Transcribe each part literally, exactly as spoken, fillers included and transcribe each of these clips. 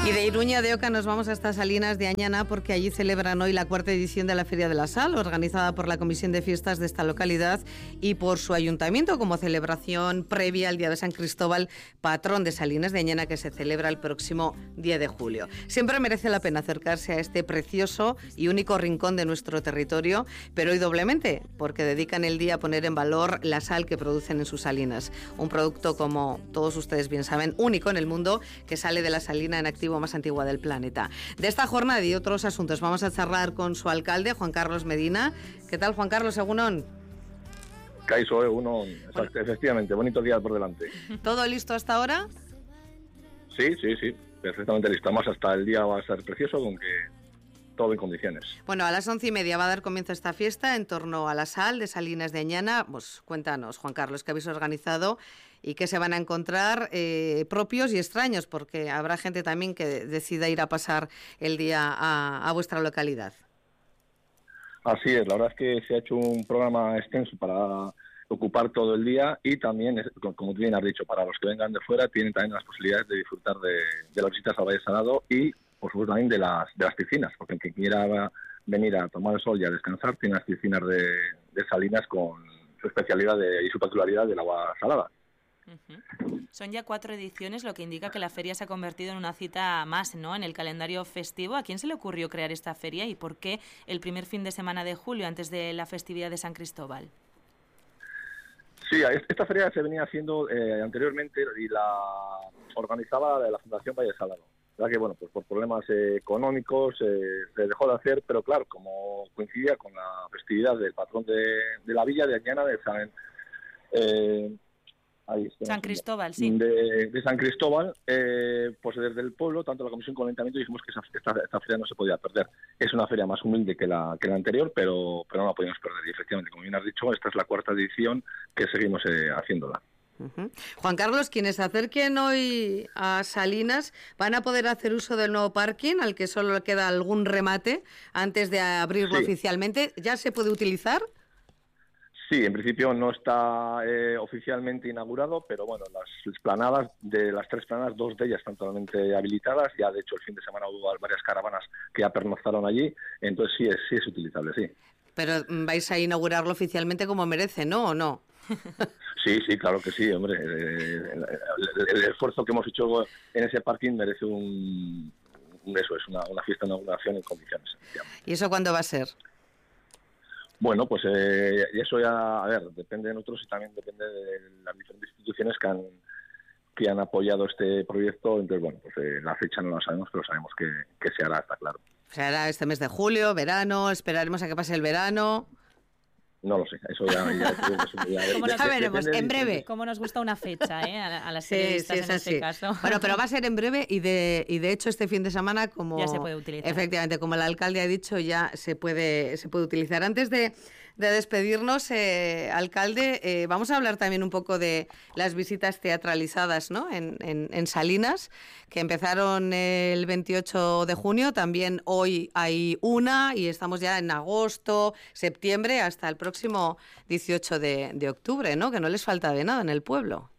Y de Iruña de Oca nos vamos hasta Salinas de Añana porque allí celebran hoy la cuarta edición de la Feria de la Sal, organizada por la Comisión de Fiestas de esta localidad y por su ayuntamiento como celebración previa al Día de San Cristóbal, patrón de Salinas de Añana, que se celebra el próximo diez de julio. Siempre merece la pena acercarse a este precioso y único rincón de nuestro territorio, pero hoy doblemente, porque dedican el día a poner en valor la sal que producen en sus salinas. Un producto, como todos ustedes bien saben, único en el mundo, que sale de la salina en activo más antigua del planeta. De esta jornada y otros asuntos vamos a charlar con su alcalde, Juan Carlos Medina. ¿Qué tal, Juan Carlos? Egunon. Caiso, Egunon. Bueno. Efectivamente, bonito día por delante. ¿Todo listo hasta ahora? Sí, sí, sí, perfectamente listo. Además, hasta el día va a ser precioso, con que todo en condiciones. Bueno, a las once y media va a dar comienzo esta fiesta en torno a la sal de Salinas de Añana. Pues cuéntanos, Juan Carlos, qué habéis organizado y qué se van a encontrar eh, propios y extraños, porque habrá gente también que decida ir a pasar el día a, a vuestra localidad. Así es, la verdad es que se ha hecho un programa extenso para ocupar todo el día y también, como tú bien has dicho, para los que vengan de fuera tienen también las posibilidades de disfrutar de, de las visitas al Valle Salado y, por supuesto, también de las, de las piscinas, porque quien quiera venir a tomar el sol y a descansar tiene las piscinas de, de Salinas con su especialidad de, y su particularidad del agua salada. Uh-huh. Son ya cuatro ediciones, lo que indica que la feria se ha convertido en una cita más, ¿no?, en el calendario festivo. ¿A quién se le ocurrió crear esta feria y por qué el primer fin de semana de julio, antes de la festividad de San Cristóbal? Sí, esta feria se venía haciendo eh, anteriormente y la organizaba la Fundación Valle Salado. La verdad que, bueno, pues por problemas eh, económicos eh, se dejó de hacer, pero claro, como coincidía con la festividad del patrón de, de la villa de Añana, de San... Eh, Ahí está, San Cristóbal, sí. De, de San Cristóbal, eh, pues desde el pueblo, tanto la Comisión como el Ayuntamiento, dijimos que esa, esta, esta feria no se podía perder. Es una feria más humilde que la, que la anterior, pero, pero no la podíamos perder. Y efectivamente, como bien has dicho, esta es la cuarta edición que seguimos eh, haciéndola. Uh-huh. Juan Carlos, quienes se acerquen hoy a Salinas van a poder hacer uso del nuevo parking, al que solo queda algún remate antes de abrirlo sí. oficialmente. ¿Ya se puede utilizar? Sí, en principio no está eh, oficialmente inaugurado, pero bueno, las esplanadas, de las tres esplanadas, dos de ellas están totalmente habilitadas. Ya, de hecho, el fin de semana hubo varias caravanas que ya pernoctaron allí, entonces sí es, sí es utilizable, sí. Pero vais a inaugurarlo oficialmente como merece, ¿no? ¿O no? Sí, sí, claro que sí, hombre. Eh, el, el, el esfuerzo que hemos hecho en ese parking merece un... un eso, es una, una fiesta de inauguración en condiciones. ¿Y eso cuándo va a ser? Bueno, pues eh, y eso ya, a ver, depende de nosotros y también depende de las diferentes instituciones que han que han apoyado este proyecto. Entonces, bueno, pues eh, la fecha no la sabemos, pero sabemos que, que se hará, está claro. ¿Se hará este mes de julio, verano? ¿Esperaremos a que pase el verano? No lo sé, eso ya... ya, ya, ya, ya, ya veremos, en breve. Como nos gusta una fecha, ¿eh? A, a las sí, periodistas sí, en este sí. caso. Bueno, pero va a ser en breve y de y de hecho este fin de semana, como... Ya se puede utilizar. Efectivamente, como el alcalde ha dicho, ya se puede se puede utilizar. Antes de, de despedirnos, eh, alcalde, eh, vamos a hablar también un poco de las visitas teatralizadas, ¿no?, en, en, en Salinas, que empezaron el veintiocho de junio. También hoy hay una y estamos ya en agosto, septiembre, hasta el próximo dieciocho de, de octubre, ¿no?, que no les falta de nada en el pueblo.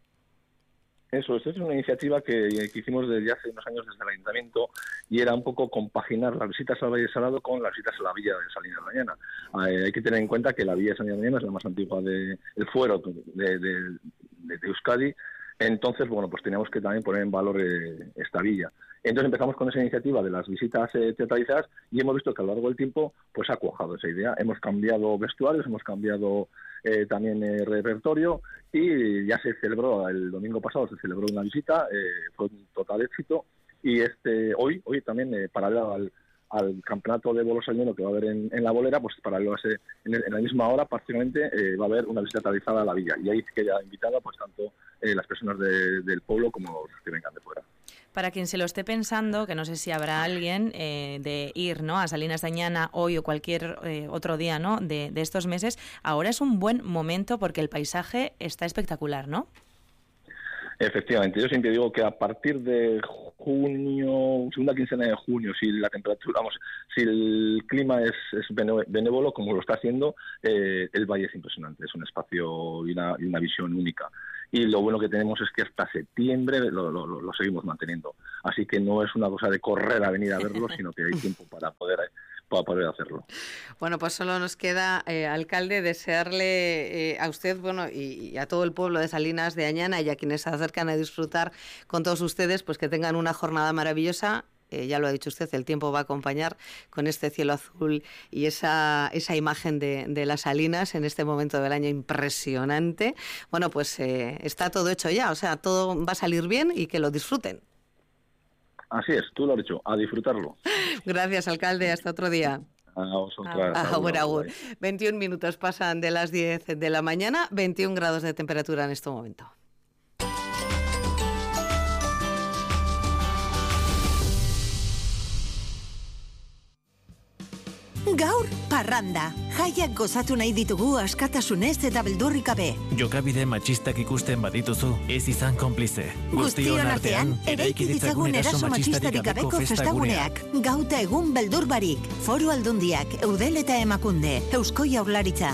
Eso, esta es una iniciativa que, que hicimos desde hace unos años desde el Ayuntamiento y era un poco compaginar las visitas al Valle Salado con las visitas a la villa de Salinas de Añana. Eh, hay que tener en cuenta que la villa de Salinas de Añana es la más antigua del de, fuero de, de, de, de Euskadi. Entonces, bueno, pues teníamos que también poner en valor eh, esta villa. Entonces empezamos con esa iniciativa de las visitas eh, teatralizadas y hemos visto que a lo largo del tiempo pues ha cuajado esa idea. Hemos cambiado vestuarios, hemos cambiado eh, también eh, repertorio y ya se celebró, el domingo pasado se celebró una visita, eh, fue un total éxito y este hoy hoy también, eh, paralelo al, al campeonato de bolos salino que va a haber en, en la bolera, pues paralelo a ese, en, el, en la misma hora prácticamente eh, va a haber una visita teatralizada a la villa y ahí sí que ya invitada pues tanto eh, las personas de, del pueblo como los que vengan de fuera. Para quien se lo esté pensando, que no sé si habrá alguien eh, de ir, ¿no?, a Salinas de Añana hoy o cualquier eh, otro día, ¿no?, de, de estos meses, ahora es un buen momento porque el paisaje está espectacular, ¿no? Efectivamente, yo siempre digo que a partir de junio, segunda quincena de junio, si la temperatura, vamos, si el clima es, es benévolo, como lo está haciendo, eh, el valle es impresionante, es un espacio y una, y una visión única. y lo bueno que tenemos es que hasta septiembre lo, lo, lo seguimos manteniendo. Así que no es una cosa de correr a venir a verlo, sino que hay tiempo para poder, para poder hacerlo. Bueno, pues solo nos queda, eh, alcalde, desearle eh, a usted, bueno, y, y a todo el pueblo de Salinas de Añana y a quienes se acercan a disfrutar con todos ustedes, pues que tengan una jornada maravillosa. Eh, ya lo ha dicho usted, el tiempo va a acompañar con este cielo azul y esa, esa imagen de, de las Salinas en este momento del año impresionante. Bueno, pues eh, está todo hecho ya, o sea, todo va a salir bien y que lo disfruten. Así es, tú lo has dicho, a disfrutarlo. Gracias, alcalde, hasta otro día. A vosotras. Ah, agur, agur. veintiún minutos pasan de las diez de la mañana, veintiún grados de temperatura en este momento. Gaur, parranda. Jaiak gozatu nahi ditugu askatasunez eta beldurrik gabe. Jokabide matxistak ikusten badituzu, ez izan konplize. Guztion artean, eraiki ditzagun eraso matxistarik gabeko festaguneak. Gauta egun beldur barik. Foru Aldundiak, Eudel eta Emakunde, Eusko Jaurlaritza.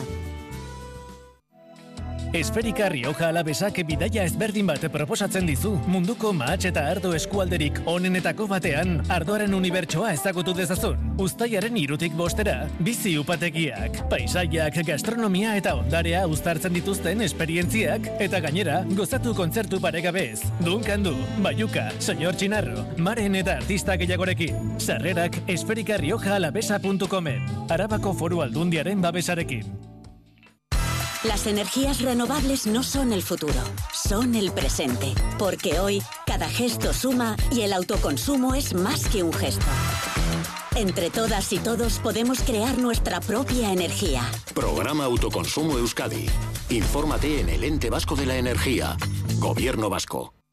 Esferika Rioja Alabesak bidaia ezberdin bat proposatzen dizu. Munduko mahats eta ardo eskualderik onenetako batean, ardoaren unibertsoa ezagutu dezazun. Uztailaren hirutik bostera, bizi upategiak, paisaiak, gastronomia eta ondarea uztartzen dituzten esperientziak, eta gainera, gozatu kontzertu paregabez. Dunkandu, Baiuka, Señor Chinarro, Maren eta artista gehiagorekin. Sarrerak esferika rioja alabesa puntu comen. Arabako Foru Aldundiaren babesarekin. Las energías renovables no son el futuro, son el presente. Porque hoy, cada gesto suma y el autoconsumo es más que un gesto. Entre todas y todos podemos crear nuestra propia energía. Programa Autoconsumo Euskadi. Infórmate en el Ente Vasco de la Energía. Gobierno Vasco.